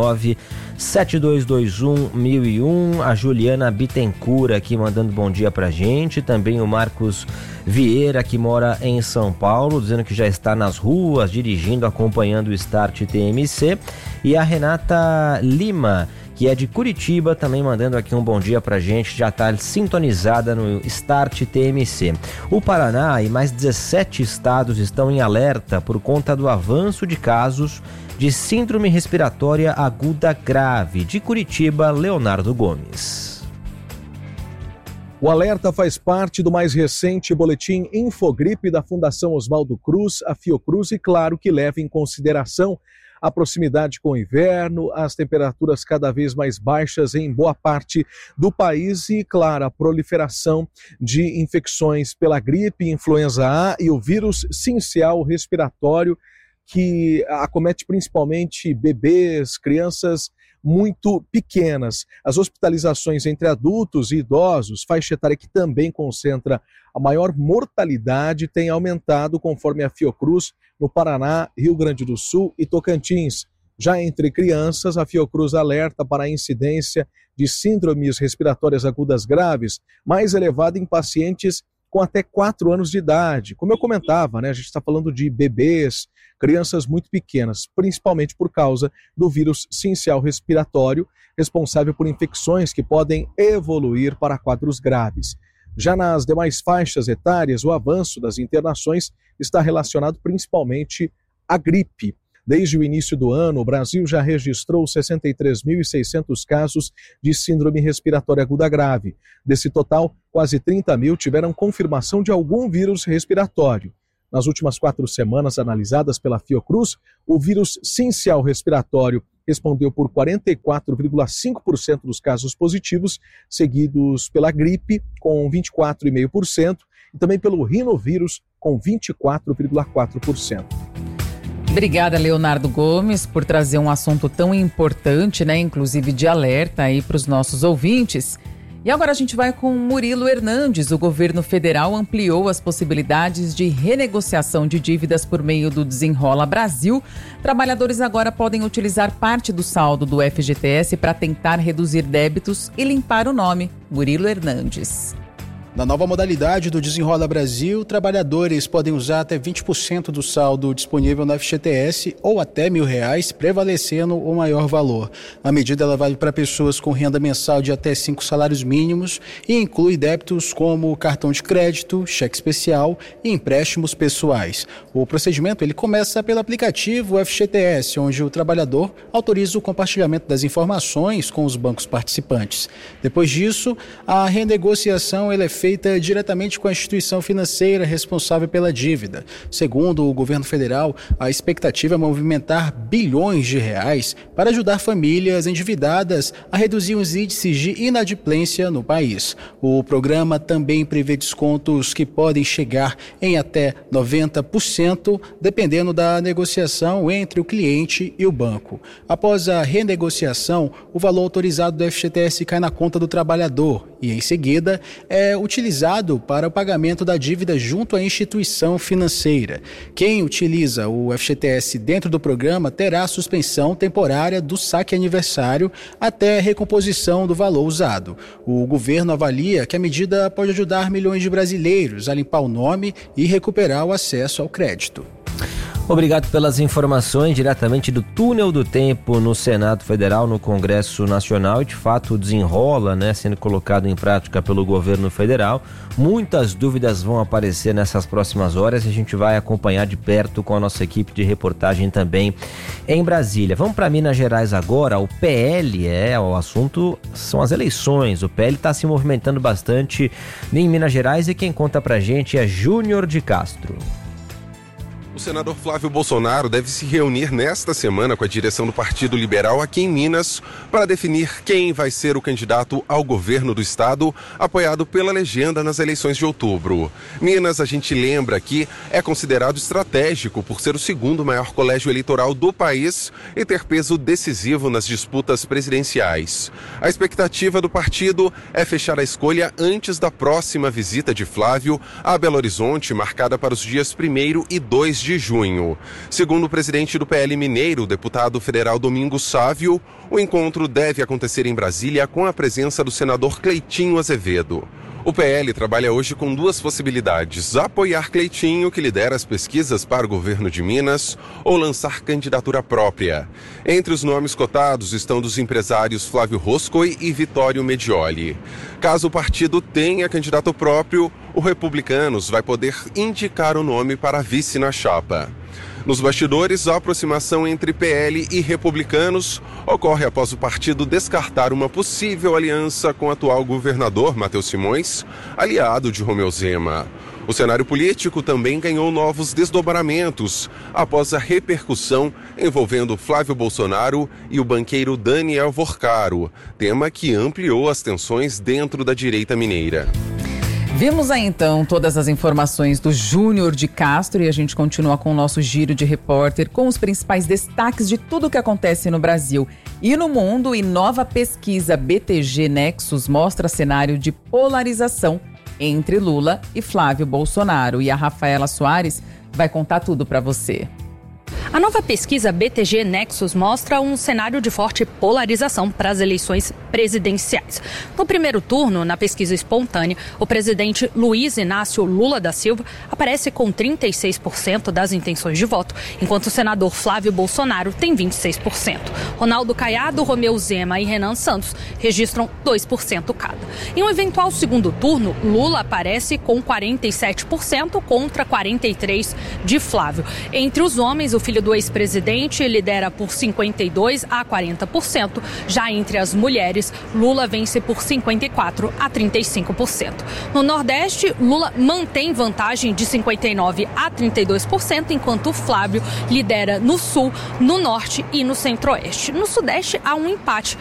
119-7221-1001. A Juliana Bittencourt aqui mandando bom dia pra gente. Também o Marcos Vieira, que mora em São Paulo, dizendo que já está nas ruas, dirigindo, acompanhando o Start TMC. E a Renata Lima, que é de Curitiba, também mandando aqui um bom dia pra gente, já está sintonizada no Start TMC. O Paraná e mais 17 estados estão em alerta por conta do avanço de casos de síndrome respiratória aguda grave. De Curitiba, Leonardo Gomes. O alerta faz parte do mais recente boletim Infogripe da Fundação Oswaldo Cruz, a Fiocruz, e claro que leva em consideração a proximidade com o inverno, as temperaturas cada vez mais baixas em boa parte do país e, claro, a proliferação de infecções pela gripe, influenza A e o vírus sincial respiratório, que acomete principalmente bebês, crianças muito pequenas. As hospitalizações entre adultos e idosos, faixa etária que também concentra a maior mortalidade, tem aumentado conforme a Fiocruz no Paraná, Rio Grande do Sul e Tocantins. Já entre crianças, a Fiocruz alerta para a incidência de síndromes respiratórias agudas graves, mais elevada em pacientes com até 4 anos de idade. Como eu comentava, a gente está falando de bebês, crianças muito pequenas, principalmente por causa do vírus sincial respiratório, responsável por infecções que podem evoluir para quadros graves. Já nas demais faixas etárias, o avanço das internações está relacionado principalmente à gripe. Desde o início do ano, o Brasil já registrou 63.600 casos de síndrome respiratória aguda grave. Desse total, quase 30 mil tiveram confirmação de algum vírus respiratório. Nas últimas 4 semanas analisadas pela Fiocruz, o vírus sincial respiratório respondeu por 44,5% dos casos positivos, seguidos pela gripe, com 24,5%, e também pelo rinovírus, com 24,4%. Obrigada, Leonardo Gomes, por trazer um assunto tão importante, inclusive de alerta aí para os nossos ouvintes. E agora a gente vai com Murilo Hernandes. O governo federal ampliou as possibilidades de renegociação de dívidas por meio do Desenrola Brasil. Trabalhadores agora podem utilizar parte do saldo do FGTS para tentar reduzir débitos e limpar o nome. Murilo Hernandes. Na nova modalidade do Desenrola Brasil, trabalhadores podem usar até 20% do saldo disponível no FGTS ou até R$1.000, prevalecendo o maior valor. A medida ela vale para pessoas com renda mensal de até 5 salários mínimos e inclui débitos como cartão de crédito, cheque especial e empréstimos pessoais. O procedimento ele começa pelo aplicativo FGTS, onde o trabalhador autoriza o compartilhamento das informações com os bancos participantes. Depois disso, a renegociação ela é feita diretamente com a instituição financeira responsável pela dívida. Segundo o governo federal, a expectativa é movimentar bilhões de reais para ajudar famílias endividadas a reduzir os índices de inadimplência no país. O programa também prevê descontos que podem chegar em até 90%, dependendo da negociação entre o cliente e o banco. Após a renegociação, o valor autorizado do FGTS cai na conta do trabalhador e, em seguida, é utilizado para o pagamento da dívida junto à instituição financeira. Quem utiliza o FGTS dentro do programa terá suspensão temporária do saque aniversário até a recomposição do valor usado. O governo avalia que a medida pode ajudar milhões de brasileiros a limpar o nome e recuperar o acesso ao crédito. Obrigado pelas informações diretamente do Túnel do Tempo no Senado Federal, no Congresso Nacional. E de fato desenrola, sendo colocado em prática pelo governo federal. Muitas dúvidas vão aparecer nessas próximas horas e a gente vai acompanhar de perto com a nossa equipe de reportagem também em Brasília. Vamos para Minas Gerais agora. O PL, o assunto são as eleições. O PL está se movimentando bastante em Minas Gerais e quem conta pra gente é Júnior de Castro. O senador Flávio Bolsonaro deve se reunir nesta semana com a direção do Partido Liberal aqui em Minas para definir quem vai ser o candidato ao governo do estado, apoiado pela legenda nas eleições de outubro. Minas, a gente lembra aqui, é considerado estratégico por ser o segundo maior colégio eleitoral do país e ter peso decisivo nas disputas presidenciais. A expectativa do partido é fechar a escolha antes da próxima visita de Flávio a Belo Horizonte, marcada para os dias 1º e 2 de junho. Segundo o presidente do PL Mineiro, o deputado federal Domingos Sávio, o encontro deve acontecer em Brasília com a presença do senador Cleitinho Azevedo. O PL trabalha hoje com duas possibilidades: apoiar Cleitinho, que lidera as pesquisas para o governo de Minas, ou lançar candidatura própria. Entre os nomes cotados estão dos empresários Flávio Roscoe e Vitório Medioli. Caso o partido tenha candidato próprio, o Republicanos vai poder indicar o nome para vice na chapa. Nos bastidores, a aproximação entre PL e Republicanos ocorre após o partido descartar uma possível aliança com o atual governador Matheus Simões, aliado de Romeu Zema. O cenário político também ganhou novos desdobramentos após a repercussão envolvendo Flávio Bolsonaro e o banqueiro Daniel Vorcaro, tema que ampliou as tensões dentro da direita mineira. Vimos aí então todas as informações do Júnior de Castro e a gente continua com o nosso giro de repórter com os principais destaques de tudo o que acontece no Brasil e no mundo. E nova pesquisa BTG Nexus mostra cenário de polarização entre Lula e Flávio Bolsonaro. E a Rafaela Soares vai contar tudo para você. A nova pesquisa BTG Nexus mostra um cenário de forte polarização para as eleições presidenciais. No primeiro turno, na pesquisa espontânea, o presidente Luiz Inácio Lula da Silva aparece com 36% das intenções de voto, enquanto o senador Flávio Bolsonaro tem 26%. Ronaldo Caiado, Romeu Zema e Renan Santos registram 2% cada. Em um eventual segundo turno, Lula aparece com 47% contra 43% de Flávio. Entre os homens, o filho do ex-presidente lidera por 52% a 40%. Já entre as mulheres, Lula vence por 54% a 35%. No Nordeste, Lula mantém vantagem de 59% a 32%, enquanto Flávio lidera no Sul, no Norte e no Centro-Oeste. No Sudeste, há um empate,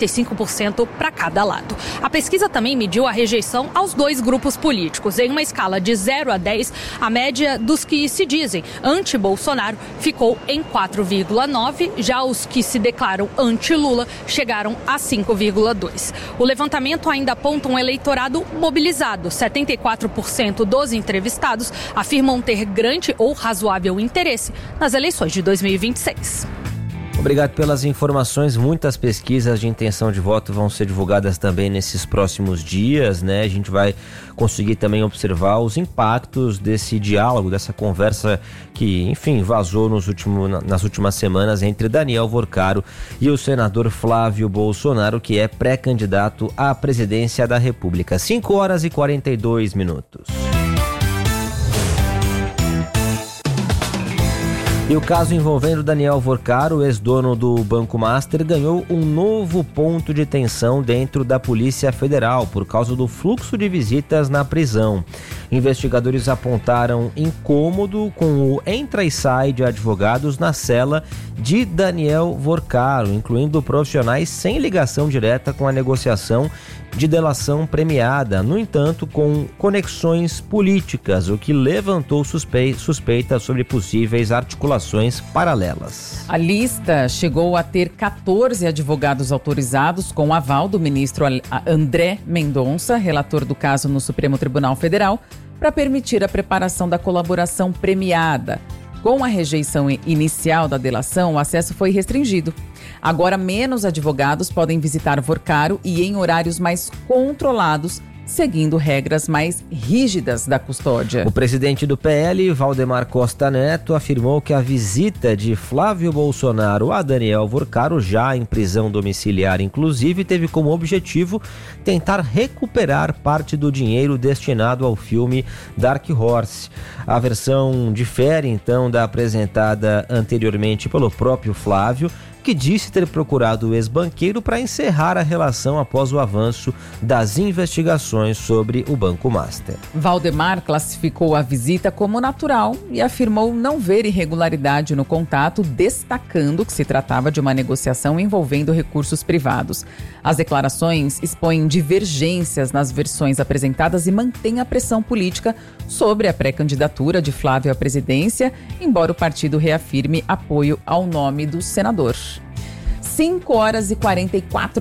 45% para cada lado. A pesquisa também mediu a rejeição aos dois grupos políticos. Em uma escala de 0 a 10, a média dos que se dizem anti-Bolsonaro ficou ficou em 4,9%, já os que se declaram anti-Lula chegaram a 5,2%. O levantamento ainda aponta um eleitorado mobilizado. 74% dos entrevistados afirmam ter grande ou razoável interesse nas eleições de 2026. Obrigado pelas informações. Muitas pesquisas de intenção de voto vão ser divulgadas também nesses próximos dias, né? A gente vai conseguir também observar os impactos desse diálogo, dessa conversa que, enfim, vazou nas últimas semanas entre Daniel Vorcaro e o senador Flávio Bolsonaro, que é pré-candidato à presidência da República. 5h42. E o caso envolvendo Daniel Vorcaro, ex-dono do Banco Master, ganhou um novo ponto de tensão dentro da Polícia Federal por causa do fluxo de visitas na prisão. Investigadores apontaram incômodo com o entra e sai de advogados na cela de Daniel Vorcaro, incluindo profissionais sem ligação direta com a negociação de delação premiada, no entanto, com conexões políticas, o que levantou suspeitas sobre possíveis articulações paralelas. A lista chegou a ter 14 advogados autorizados com o aval do ministro André Mendonça, relator do caso no Supremo Tribunal Federal, para permitir a preparação da colaboração premiada. Com a rejeição inicial da delação, o acesso foi restringido. Agora, menos advogados podem visitar Vorcaro e em horários mais controlados, seguindo regras mais rígidas da custódia. O presidente do PL, Valdemar Costa Neto, afirmou que a visita de Flávio Bolsonaro a Daniel Vorcaro, já em prisão domiciliar inclusive, teve como objetivo tentar recuperar parte do dinheiro destinado ao filme Dark Horse. A versão difere, então, da apresentada anteriormente pelo próprio Flávio, que disse ter procurado o ex-banqueiro para encerrar a relação após o avanço das investigações sobre o Banco Master. Valdemar classificou a visita como natural e afirmou não ver irregularidade no contato, destacando que se tratava de uma negociação envolvendo recursos privados. As declarações expõem divergências nas versões apresentadas e mantêm a pressão política sobre a pré-candidatura de Flávio à presidência, embora o partido reafirme apoio ao nome do senador. 5h44.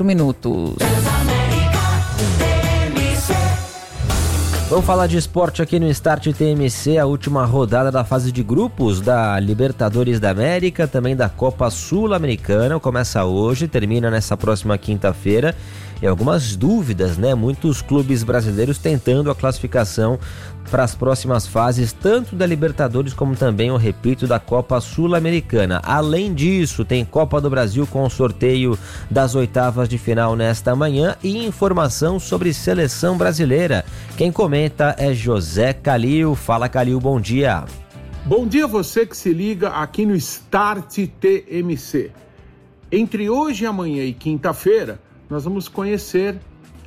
Vamos falar de esporte aqui no Start TMC, a última rodada da fase de grupos da Libertadores da América, também da Copa Sul-Americana. Começa hoje, termina nessa próxima quinta-feira. E algumas dúvidas, né? Muitos clubes brasileiros tentando a classificação para as próximas fases, tanto da Libertadores como também, eu repito, da Copa Sul-Americana. Além disso, tem Copa do Brasil com o sorteio das oitavas de final nesta manhã e informação sobre seleção brasileira. Quem comenta é José Calil. Fala, Calil, bom dia. Bom dia você que se liga aqui no Start TMC. Entre hoje, amanhã e quinta-feira, nós vamos conhecer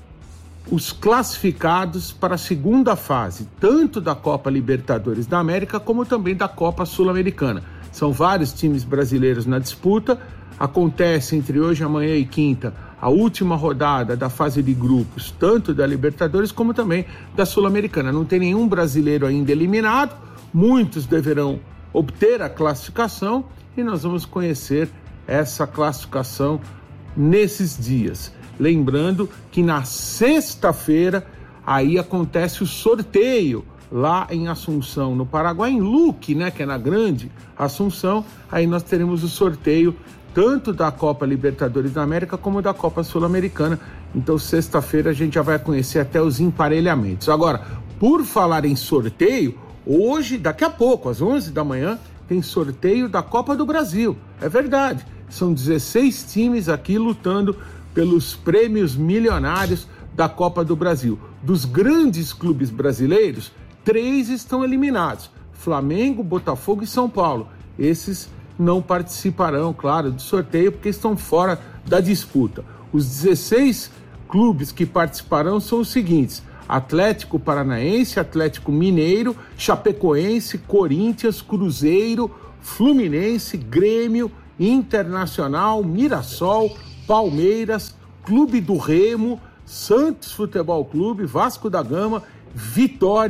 os classificados para a segunda fase, tanto da Copa Libertadores da América como também da Copa Sul-Americana. São vários times brasileiros na disputa. Acontece entre hoje, amanhã e quinta a última rodada da fase de grupos, tanto da Libertadores como também da Sul-Americana. Não tem nenhum brasileiro ainda eliminado, muitos deverão obter a classificação e nós vamos conhecer essa classificação nesses dias. Lembrando que na sexta-feira aí acontece o sorteio lá em Assunção, no Paraguai, em Luque, né, que é na Grande Assunção. Aí nós teremos o sorteio tanto da Copa Libertadores da América como da Copa Sul-Americana. Então sexta-feira a gente já vai conhecer até os emparelhamentos. Agora, por falar em sorteio, hoje, daqui a pouco, às 11 da manhã, tem sorteio da Copa do Brasil. É verdade. São 16 times aqui lutando pelos prêmios milionários da Copa do Brasil. Dos grandes clubes brasileiros, 3 estão eliminados: Flamengo, Botafogo e São Paulo. Esses não participarão, claro, do sorteio porque estão fora da disputa. Os 16 clubes que participarão são os seguintes: Atlético Paranaense, Atlético Mineiro, Chapecoense, Corinthians, Cruzeiro, Fluminense, Grêmio, Internacional, Mirassol, Palmeiras, Clube do Remo, Santos Futebol Clube, Vasco da Gama, Vitória,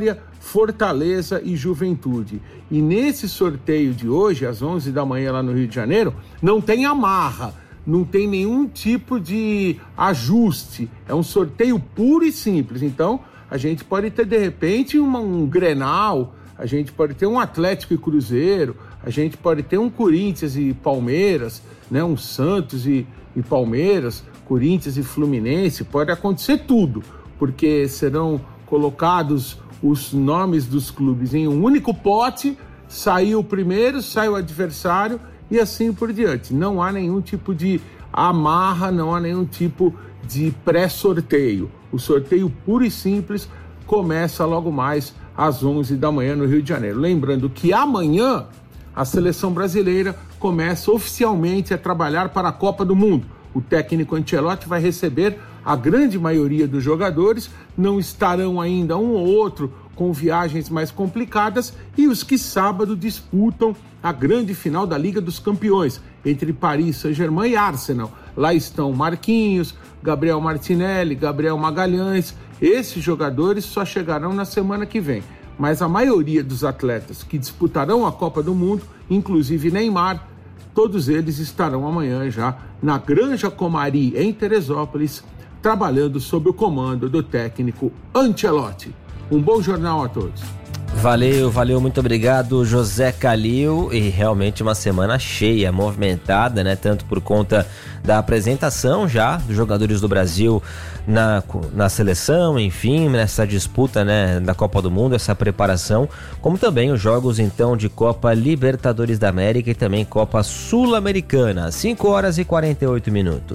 Fortaleza e Juventude. E nesse sorteio de hoje, às 11 da manhã lá no Rio de Janeiro, não tem amarra, não tem nenhum tipo de ajuste. É um sorteio puro e simples. Então, a gente pode ter, de repente, um Grenal, a gente pode ter um Atlético e Cruzeiro, a gente pode ter um Corinthians e Palmeiras, né? Um Santos e Palmeiras, Corinthians e Fluminense. Pode acontecer tudo, porque serão colocados os nomes dos clubes em um único pote, saiu o primeiro, sai o adversário e assim por diante. Não há nenhum tipo de amarra, não há nenhum tipo de pré-sorteio. O sorteio puro e simples começa logo mais às 11 da manhã no Rio de Janeiro. Lembrando que amanhã a seleção brasileira começa oficialmente a trabalhar para a Copa do Mundo. O técnico Ancelotti vai receber a grande maioria dos jogadores, não estarão ainda um ou outro com viagens mais complicadas, e os que sábado disputam a grande final da Liga dos Campeões, entre Paris Saint-Germain e Arsenal. Lá estão Marquinhos, Gabriel Martinelli, Gabriel Magalhães. Esses jogadores só chegarão na semana que vem. Mas a maioria dos atletas que disputarão a Copa do Mundo, inclusive Neymar, todos eles estarão amanhã já na Granja Comari, em Teresópolis, trabalhando sob o comando do técnico Ancelotti. Um bom jornal a todos. Valeu, muito obrigado, José Calil. E realmente uma semana cheia, movimentada, né? Tanto por conta da apresentação já dos jogadores do Brasil na seleção, enfim, nessa disputa, né, da Copa do Mundo, essa preparação, como também os jogos, então, de Copa Libertadores da América e também Copa Sul-Americana. 5h48.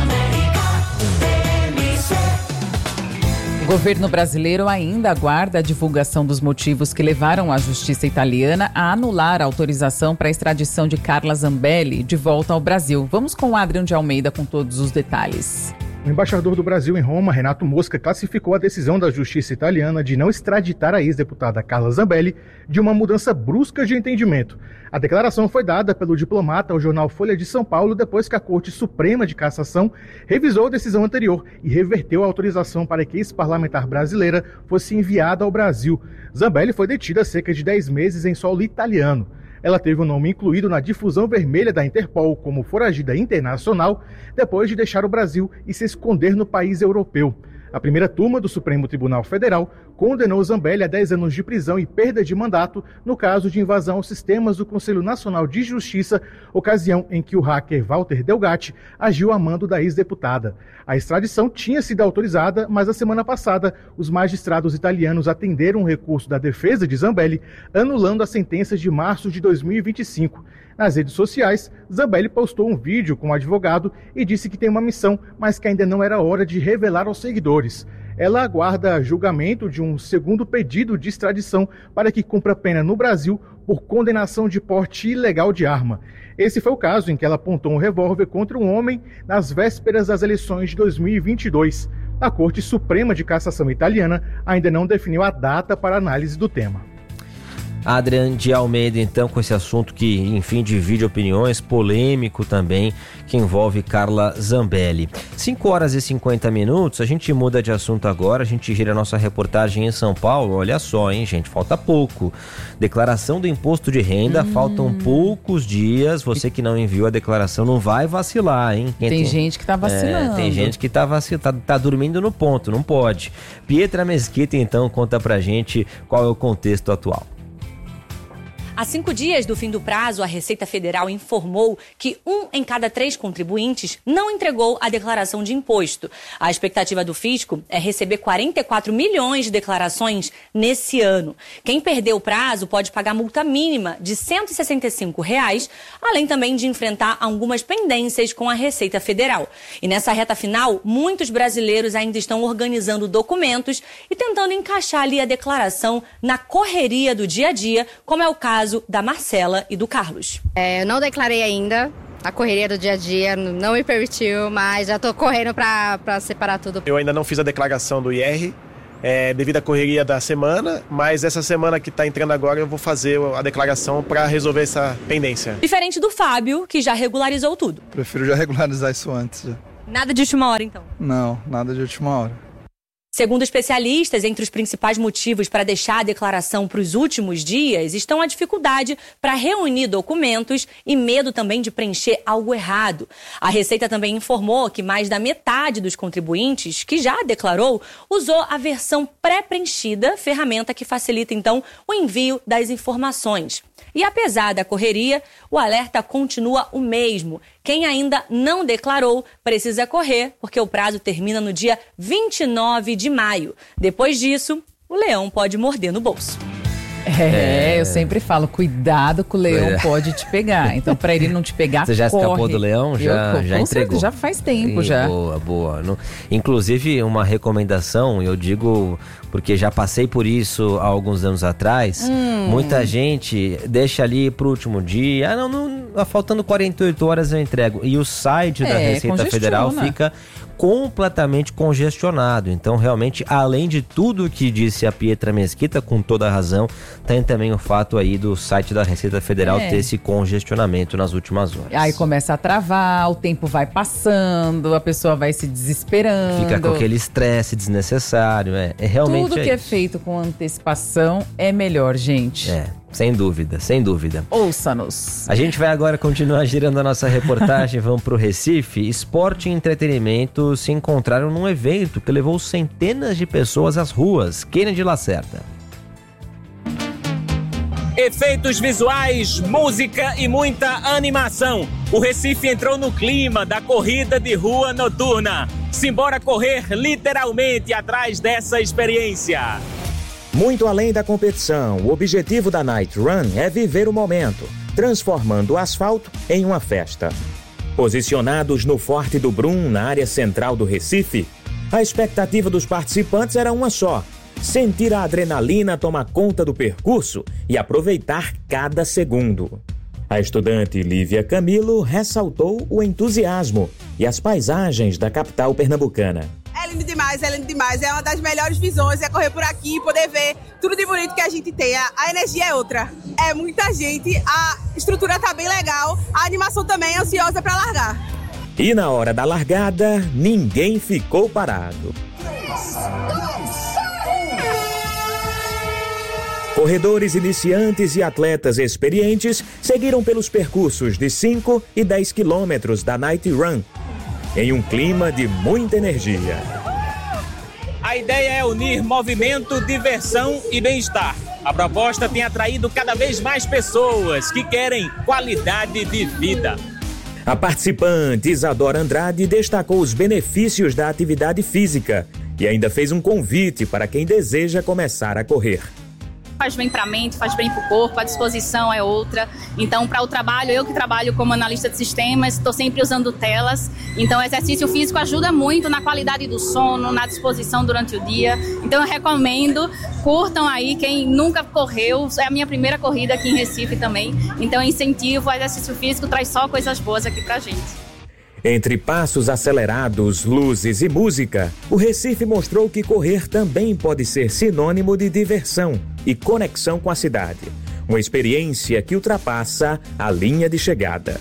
O governo brasileiro ainda aguarda a divulgação dos motivos que levaram a justiça italiana a anular a autorização para a extradição de Carla Zambelli de volta ao Brasil. Vamos com o Adriano de Almeida com todos os detalhes. O embaixador do Brasil em Roma, Renato Mosca, classificou a decisão da justiça italiana de não extraditar a ex-deputada Carla Zambelli de uma mudança brusca de entendimento. A declaração foi dada pelo diplomata ao jornal Folha de São Paulo depois que a Corte Suprema de Cassação revisou a decisão anterior e reverteu a autorização para que a ex-parlamentar brasileira fosse enviada ao Brasil. Zambelli foi detida há cerca de 10 meses em solo italiano. Ela teve o nome incluído na difusão vermelha da Interpol como foragida internacional depois de deixar o Brasil e se esconder no país europeu. A primeira turma do Supremo Tribunal Federal condenou Zambelli a 10 anos de prisão e perda de mandato no caso de invasão aos sistemas do Conselho Nacional de Justiça, ocasião em que o hacker Walter Delgatti agiu a mando da ex-deputada. A extradição tinha sido autorizada, mas na semana passada os magistrados italianos atenderam um recurso da defesa de Zambelli, anulando a sentença de março de 2025. Nas redes sociais, Zambelli postou um vídeo com o advogado e disse que tem uma missão, mas que ainda não era hora de revelar aos seguidores. Ela aguarda julgamento de um segundo pedido de extradição para que cumpra pena no Brasil por condenação de porte ilegal de arma. Esse foi o caso em que ela apontou um revólver contra um homem nas vésperas das eleições de 2022. A Corte Suprema de Cassação italiana ainda não definiu a data para análise do tema. Adriano de Almeida, então, com esse assunto que, enfim, divide opiniões, polêmico também, que envolve Carla Zambelli. 5h50, a gente muda de assunto agora, a gente gira a nossa reportagem em São Paulo. Olha só, hein, gente, falta pouco. Declaração do imposto de renda, faltam poucos dias. Você que não enviou a declaração não vai vacilar, hein? Tem gente que tá vacilando. Tem gente que tá dormindo no ponto, não pode. Pietra Mesquita, então, conta pra gente qual é o contexto atual. Há 5 dias do fim do prazo, a Receita Federal informou que 1 em cada 3 contribuintes não entregou a declaração de imposto. A expectativa do fisco é receber 44 milhões de declarações nesse ano. Quem perdeu o prazo pode pagar multa mínima de R$ 165, além também de enfrentar algumas pendências com a Receita Federal. E nessa reta final, muitos brasileiros ainda estão organizando documentos e tentando encaixar ali a declaração na correria do dia a dia, como é o caso da Marcela e do Carlos. Eu não declarei ainda, a correria do dia a dia não me permitiu, mas já estou correndo para separar tudo. Eu ainda não fiz a declaração do IR, devido à correria da semana, mas essa semana que está entrando agora eu vou fazer a declaração para resolver essa pendência. Diferente do Fábio, que já regularizou tudo. Prefiro já regularizar isso antes. Nada de última hora, então? Não, nada de última hora. Segundo especialistas, entre os principais motivos para deixar a declaração para os últimos dias estão a dificuldade para reunir documentos e medo também de preencher algo errado. A Receita também informou que mais da metade dos contribuintes que já declarou usou a versão pré-preenchida, ferramenta que facilita então o envio das informações. E apesar da correria, o alerta continua o mesmo. Quem ainda não declarou precisa correr, porque o prazo termina no dia 29 de maio. Depois disso, o leão pode morder no bolso. Eu sempre falo, cuidado que o leão pode te pegar. Então, para ele não te pegar, você já corre. Escapou do leão? Já entregou? Já faz tempo, já. Boa. Inclusive, uma recomendação, eu digo, porque já passei por isso há alguns anos atrás, muita gente deixa ali pro último dia, faltando 48 horas eu entrego. E o site da Receita Federal fica completamente congestionado. Então, realmente, além de tudo que disse a Pietra Mesquita, com toda a razão, tem também o fato aí do site da Receita Federal ter esse congestionamento nas últimas horas. Aí começa a travar, o tempo vai passando, a pessoa vai se desesperando. Fica com aquele estresse desnecessário. Realmente tudo que é feito com antecipação é melhor, gente. Sem dúvida. Ouça-nos. A gente vai agora continuar girando a nossa reportagem. Vamos pro Recife. Esporte e entretenimento se encontraram num evento que levou centenas de pessoas às ruas. Kennedy Lacerda. Efeitos visuais, música e muita animação. O Recife entrou no clima da corrida de rua noturna. Simbora correr literalmente atrás dessa experiência. Muito além da competição, o objetivo da Night Run é viver o momento, transformando o asfalto em uma festa. Posicionados no Forte do Brum, na área central do Recife, a expectativa dos participantes era uma só: sentir a adrenalina tomar conta do percurso e aproveitar cada segundo. A estudante Lívia Camilo ressaltou o entusiasmo e as paisagens da capital pernambucana. É lindo demais. É uma das melhores visões, é correr por aqui e poder ver tudo de bonito que a gente tem. A energia é outra. É muita gente, a estrutura tá bem legal, a animação também é ansiosa para largar. E na hora da largada, ninguém ficou parado. Corredores iniciantes e atletas experientes seguiram pelos percursos de 5 e 10 quilômetros da Night Run, em um clima de muita energia. A ideia é unir movimento, diversão e bem-estar. A proposta tem atraído cada vez mais pessoas que querem qualidade de vida. A participante Isadora Andrade destacou os benefícios da atividade física e ainda fez um convite para quem deseja começar a correr. Faz bem para a mente, faz bem para o corpo, a disposição é outra. Então, para o trabalho, eu que trabalho como analista de sistemas, estou sempre usando telas. Então, o exercício físico ajuda muito na qualidade do sono, na disposição durante o dia. Então, eu recomendo, curtam aí, quem nunca correu, é a minha primeira corrida aqui em Recife também. Então, eu incentivo, o exercício físico traz só coisas boas aqui para a gente. Entre passos acelerados, luzes e música, o Recife mostrou que correr também pode ser sinônimo de diversão e conexão com a cidade. Uma experiência que ultrapassa a linha de chegada.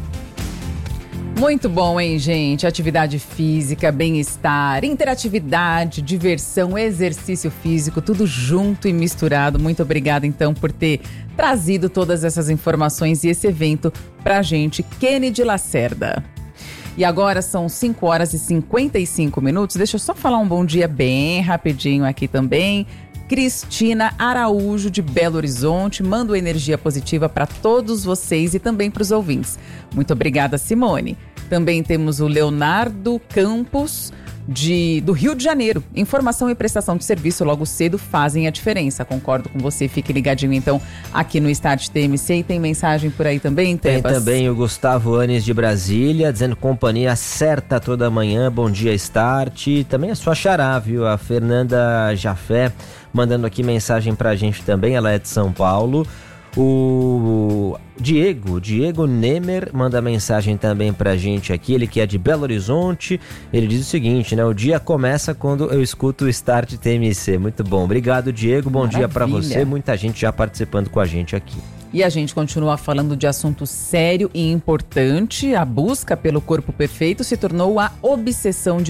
Muito bom, hein, gente? Atividade física, bem-estar, interatividade, diversão, exercício físico, tudo junto e misturado. Muito obrigada, então, por ter trazido todas essas informações e esse evento pra gente. Kennedy Lacerda. E agora são 5 horas e 55 minutos. Deixa eu só falar um bom dia bem rapidinho aqui também. Cristina Araújo, de Belo Horizonte, manda energia positiva para todos vocês e também para os ouvintes. Muito obrigada, Simone. Também temos o Leonardo Campos, do Rio de Janeiro. Informação e prestação de serviço logo cedo fazem a diferença. Concordo com você, fique ligadinho então aqui no Start TMC. E tem mensagem por aí também, Tebas? Tem também o Gustavo Anes de Brasília, dizendo companhia certa toda manhã, bom dia Start. Também a sua xará, viu? A Fernanda Jafé mandando aqui mensagem pra gente também, ela é de São Paulo. O Diego Nemer manda mensagem também pra gente aqui, ele que é de Belo Horizonte. Ele diz o seguinte, né? O dia começa quando eu escuto o Start TMC. Muito bom, obrigado Diego, bom Maravilha. Dia pra você, muita gente já participando com a gente aqui. E a gente continua falando de assunto sério e importante. A busca pelo corpo perfeito se tornou a obsessão de